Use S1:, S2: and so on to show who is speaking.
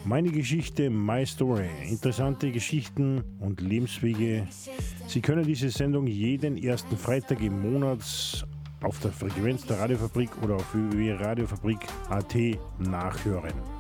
S1: Meine Geschichte, My Story. Interessante Geschichten und Lebenswege. Sie können diese Sendung jeden ersten Freitag im Monat auf der Frequenz der Radiofabrik oder auf www.radiofabrik.at nachhören.